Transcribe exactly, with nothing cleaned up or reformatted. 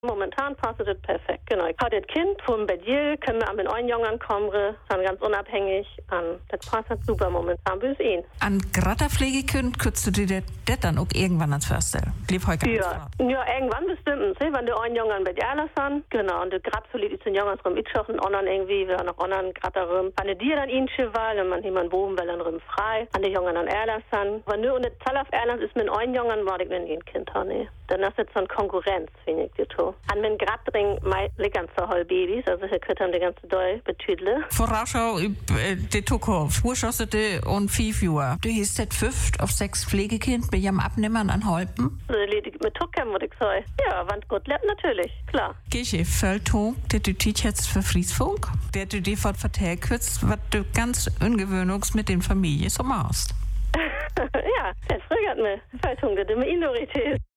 Momentan passt das perfekt, genau. Ich habe das Kind vom Bedil, können wir an den einen Jungen kommen, dann ganz unabhängig. An, das passt halt super momentan bis ihn. An Gratterpflegekind könntest du dir das dann auch irgendwann ans Förster? Blieb heute Ja, ja, irgendwann bestimmt, wenn der einen Jungen bei dir sind. Genau, und der Grad so liegt den Jungen rum, ich schochen anderen irgendwie, wir haben noch anderen Gratter rum. An der Dir dann ihn Cheval, und man jemand boben, weil dann rum frei. An der Jungen an Erlass sind. Aber nur und der Zahl auf Erlass ist mit einem Jungen, war ich mit dem Kind, nee. Dann ist jetzt so eine Konkurrenz, finde ich, die to. An den Gradring, mein, die ganze Hall Babys, also hier können die ganze Deu betüdle. Vorausschau, äh, die Zukunft. Wurschossete und fünf Jahre. Du hieß das fünft auf sechs Pflegekind, bei ihrem Abnehmern an Holpen? Also, mit Tucken, würde ich sagen. Ja, wann gut lebt, natürlich, klar. Geh Feldtung, der du dich jetzt für Friesfunk, der du dir fort vertellt kürzt, was du ganz ungewöhnliches mit den Familien so machst. Ja, das fragt mir. Feldtung, das ist immer Minorität.